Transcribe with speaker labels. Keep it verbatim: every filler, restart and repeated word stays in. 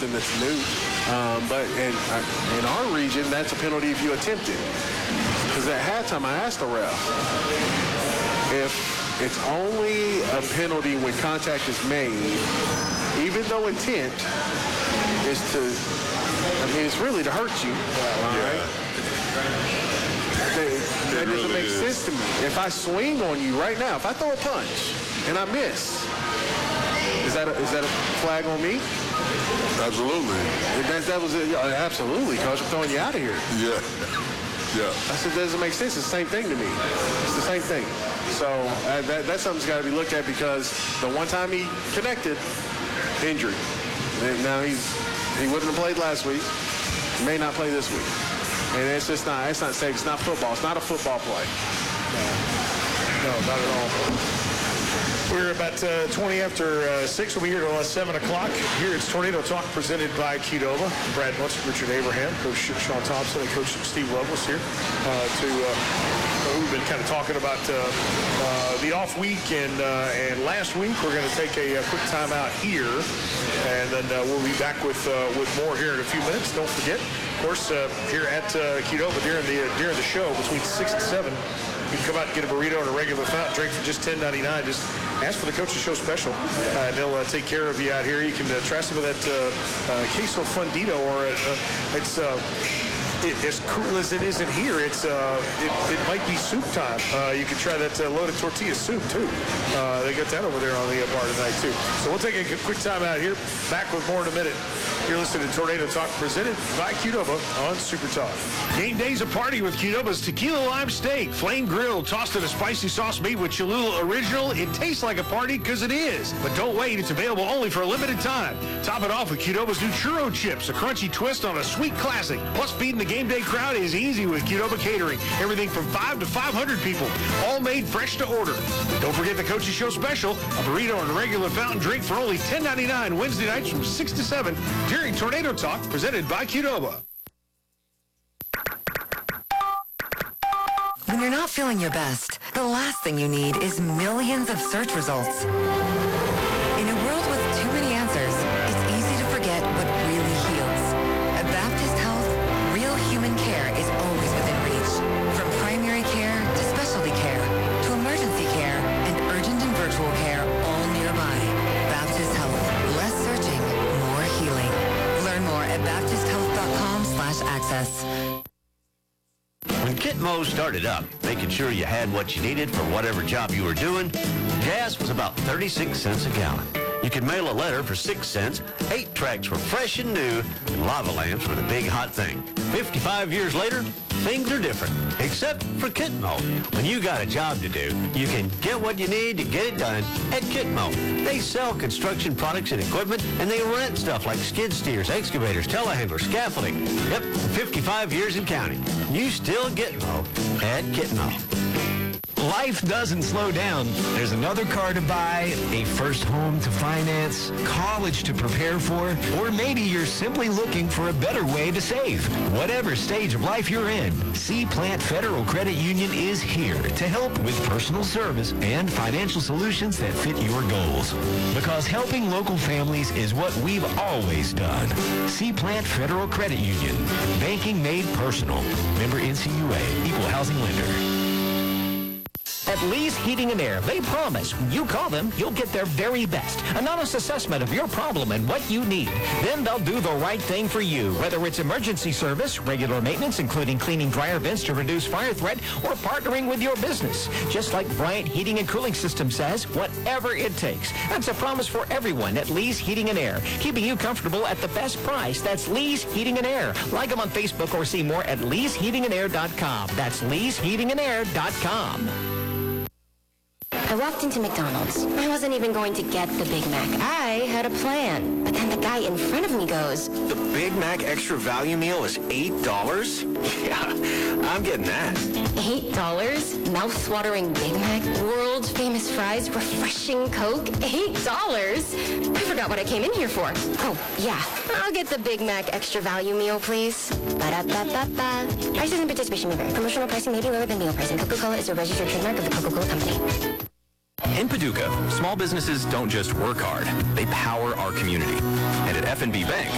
Speaker 1: something that's new. Um, but in, uh, in our region, that's a penalty if you attempt it. Because at halftime, I asked the ref if it's only a penalty when contact is made, even though intent is to, I mean, it's really to hurt you. All
Speaker 2: yeah.
Speaker 1: right? That, that doesn't
Speaker 2: really
Speaker 1: make
Speaker 2: is.
Speaker 1: sense to me. If I swing on you right now, if I throw a punch and I miss, is that a, is that a flag on me?
Speaker 2: Absolutely.
Speaker 1: That, that was it. Yeah, absolutely, Coach. I'm throwing you out of here.
Speaker 2: Yeah. Yeah.
Speaker 1: I said, that doesn't make sense. It's the same thing to me. It's the same thing. So uh, that, that's something that's got to be looked at because the one time he connected, injury. And now he's he wouldn't have played last week. He may not play this week. And it's just not, it's not safe. It's not football. It's not a football play.
Speaker 3: No, not at all. We're about uh, twenty after uh, six. We'll be here till seven o'clock. Here it's Tornado Talk presented by Qdoba. Brad Munson, Richard Abraham, Coach Sean Thompson, and Coach Steve Loveless here uh, to uh, we've been kind of talking about uh, uh, the off week and uh, and last week. We're going to take a, a quick time out here, and then uh, we'll be back with uh, with more here in a few minutes. Don't forget, of course, uh, here at uh, Qdoba during the uh, during the show between six and seven. You can come out and get a burrito and a regular fountain drink for just ten ninety-nine. Just ask for the Coach's Show special, uh, and they'll uh, take care of you out here. You can uh, try some of that uh, uh, queso fundito, or uh, it's uh, it, as cool as it is in here. It's uh, it, it might be soup time. Uh, you can try that uh, loaded tortilla soup too. Uh, they got that over there on the uh, bar tonight too. So we'll take a quick time out here. Back with more in a minute. You're listening to Tornado Talk presented by Qdoba on Super Talk. Game day's a party with Qdoba's Tequila Lime Steak. Flame grilled, tossed in a spicy sauce made with Cholula Original. It tastes like a party because it is. But don't wait, it's available only for a limited time. Top it off with Qdoba's new Churro Chips, a crunchy twist on a sweet classic. Plus, feeding the game day crowd is easy with Qdoba Catering. Everything from five to five hundred people, all made fresh to order. Don't forget the Coach's Show special, a burrito and a regular fountain drink for only ten ninety-nine Wednesday nights from six to seven during Tornado Talk presented by Qdoba.
Speaker 4: When you're not feeling your best, the last thing you need is millions of search results. In a world with too many answers, it's easy to forget what really heals. At Baptist Health, real human care is always within reach. From primary care to specialty care to emergency care and urgent and virtual care, all nearby. Baptist Health, less searching, more healing. Learn more at baptist health dot com slash access.
Speaker 5: When Kitmo started up, making sure you had what you needed for whatever job you were doing, gas was about thirty-six cents a gallon. You could mail a letter for six cents, eight tracks were fresh and new, and lava lamps were the big hot thing. fifty-five years later, things are different, except for Kitmo. When you got a job to do, you can get what you need to get it done at Kitmo. They sell construction products and equipment, and they rent stuff like skid steers, excavators, telehandlers, scaffolding. Yep, fifty-five years and counting. You still get Mo at Kitmo.
Speaker 6: Life doesn't slow down. There's another car to buy, a first home to finance, college to prepare for, or maybe you're simply looking for a better way to save. Whatever stage of life you're in, C-Plant Federal Credit Union is here to help with personal service and financial solutions that fit your goals. Because helping local families is what we've always done. C-Plant Federal Credit Union. Banking made personal. Member N C U A. Equal housing lender.
Speaker 7: At Lee's Heating and Air, they promise when you call them, you'll get their very best. An honest assessment of your problem and what you need. Then they'll do the right thing for you, whether it's emergency service, regular maintenance, including cleaning dryer vents to reduce fire threat, or partnering with your business. Just like Bryant Heating and Cooling System says, whatever it takes. That's a promise for everyone at Lee's Heating and Air, keeping you comfortable at the best price. That's Lee's Heating and Air. Like them on Facebook or see more at lees heating and air dot com. That's lees heating and air dot com.
Speaker 8: I walked into McDonald's. I wasn't even going to get the Big Mac. I had a plan. But then the guy in front of me goes,
Speaker 9: "The Big Mac extra value meal is eight dollars? Yeah, I'm getting that."
Speaker 8: eight dollars? Mouth-watering Big Mac? World-famous fries? Refreshing Coke? eight dollars? I forgot what I came in here for. Oh, yeah. I'll get the Big Mac extra value meal, please. Ba-da-ba-ba-ba. Prices and participation may vary. Promotional pricing may be lower than meal pricing. Coca-Cola is a registered trademark of the Coca-Cola Company.
Speaker 10: In Paducah, small businesses don't just work hard, they power our community. And at F N B Bank,